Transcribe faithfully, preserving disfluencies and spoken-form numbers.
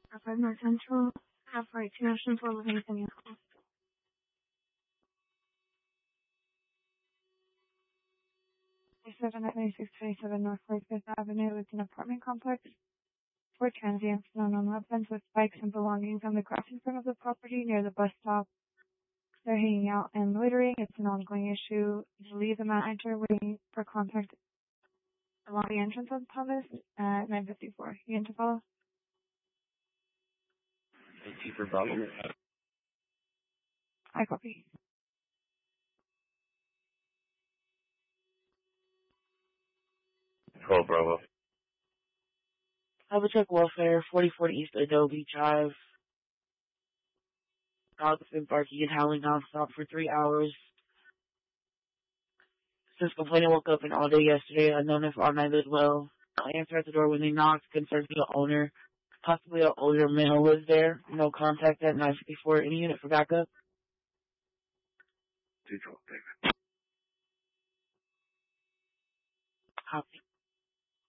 F five North Central, F right two Ocean four living in your call. seven at ninety-six twenty-seven North forty-fifth Avenue. It's an apartment complex. Four transients known on weapons with bikes and belongings on the grass in front of the property near the bus stop. They're hanging out and loitering. It's an ongoing issue. You leave them out, enter, waiting for contact along the entrance of Thomas at nine fifty-four. You in to follow? Thank you for following. I copy. twelve Bravo. Habitat Welfare, forty forty East Adobe Drive. Dogs been barking and howling nonstop for three hours. Since complainant woke up and all day yesterday, unknown if all night as well. I answer at the door when they knocked, concerns the owner. Possibly an older male lives there. No contact at nine fifty-four. Any unit for backup? two twelve, David. Copy.